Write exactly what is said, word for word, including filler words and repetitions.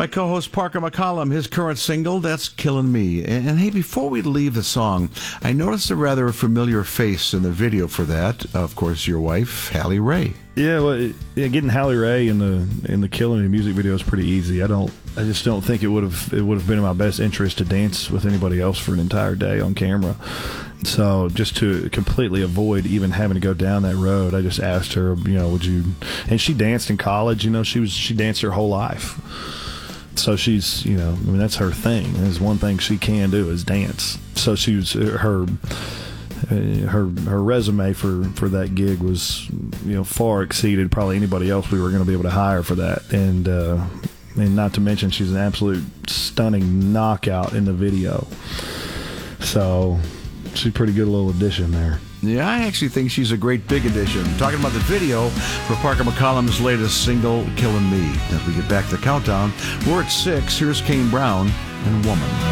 My co-host Parker McCollum, his current single, that's Killing Me. And, and hey, before we leave the song, I noticed a rather familiar face in the video for that. Of course, your wife, Hallie Ray. Yeah, well, it, yeah, getting Hallie Ray in the in the Killing Me music video is pretty easy. I don't, I just don't think it would have it would have been in my best interest to dance with anybody else for an entire day on camera. So just to completely avoid even having to go down that road, I just asked her, you know, would you? And she danced in college. You know, she was she danced her whole life. So she's, you know, I mean, that's her thing. There's one thing she can do is dance. So she was her. Uh, her her resume for, for that gig was, you know, far exceeded probably anybody else we were going to be able to hire for that, and uh, and not to mention she's an absolute stunning knockout in the video. So she's a pretty good little addition there. Yeah, I actually think she's a great big addition. Talking about the video for Parker McCollum's latest single, Killing Me. As we get back to the countdown, we're at six. Here's Kane Brown and Woman.